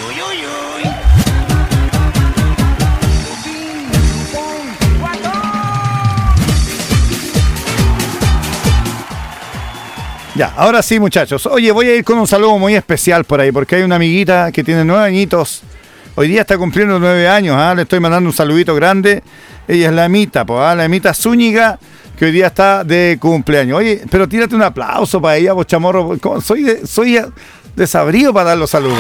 Ya, ahora sí, muchachos. Oye, voy a ir con un saludo muy especial por ahí, porque hay una amiguita que tiene 9 añitos. Hoy día está cumpliendo 9 años, ¿ah? Le estoy mandando un saludito grande. Ella es la Emita, la Emita Zúñiga, que hoy día está de cumpleaños. Oye, pero tírate un aplauso para ella, vos, chamorro. Soy desabrido para dar los saludos.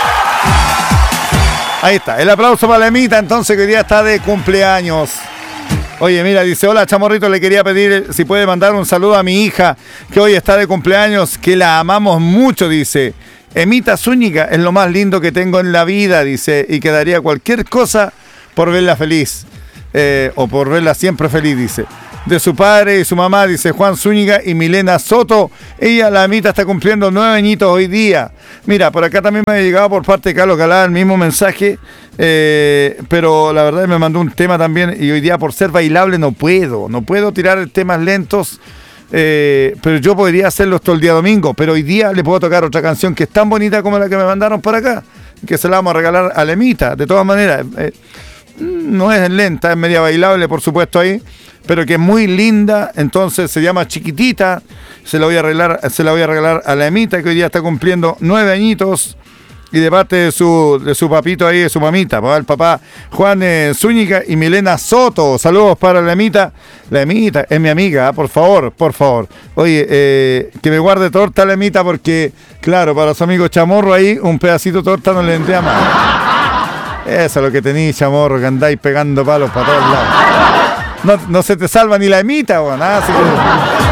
Ahí está, el aplauso para la Emita, entonces, que hoy día está de cumpleaños. Oye, mira, dice, hola chamorrito, le quería pedir si puede mandar un saludo a mi hija, que hoy está de cumpleaños, que la amamos mucho, dice. Emita Zúñiga es lo más lindo que tengo en la vida, dice, y que daría cualquier cosa por verla feliz, o por verla siempre feliz, dice. De su padre y su mamá, dice Juan Zúñiga y Milena Soto. Ella, la Emita, está cumpliendo 9 añitos hoy día. Mira, por acá también me ha llegado por parte de Carlos Galá el mismo mensaje, pero la verdad me mandó un tema también, y hoy día por ser bailable no puedo tirar temas lentos, pero yo podría hacerlo todo el día domingo, pero hoy día le puedo tocar otra canción que es tan bonita como la que me mandaron por acá, que se la vamos a regalar a la Emita. De todas maneras, no es lenta, es media bailable, por supuesto, ahí, pero que es muy linda. Entonces se llama Chiquitita. Se la voy a regalar a la Emita, que hoy día está cumpliendo 9 añitos, y de parte de su papito ahí, de su mamita, el papá Juan Zúñiga y Milena Soto. Saludos para la Emita. La Emita es mi amiga, por favor. Oye, que me guarde torta la Emita, porque, claro, para su amigo Chamorro ahí, un pedacito de torta no le vendría mal. Eso es lo que tenéis, Chamorro, que andáis pegando palos para todos lados. No se te salva ni la Emita, bueno, así que...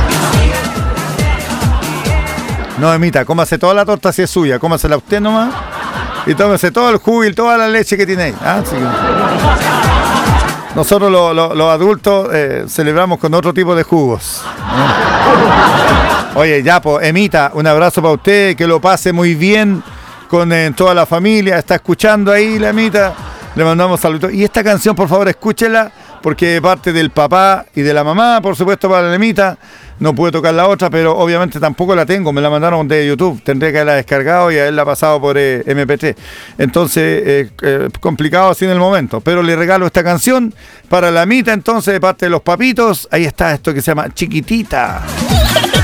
No, Emita, cómase toda la torta si es suya, cómasela usted nomás, y tómese todo el jugo y toda la leche que tiene ahí. Así que... Nosotros los adultos celebramos con otro tipo de jugos. Oye, ya, pues, Emita, un abrazo para usted, que lo pase muy bien con toda la familia. Está escuchando ahí la Emita, le mandamos saludos. Y esta canción, por favor, escúchela, porque es parte del papá y de la mamá, por supuesto, para la Emita. No pude tocar la otra, pero obviamente tampoco la tengo, me la mandaron de YouTube, tendré que haberla descargado y haberla pasado por MP3. Entonces, complicado así en el momento, pero le regalo esta canción para la Emita, entonces, de parte de los papitos. Ahí está esto que se llama Chiquitita.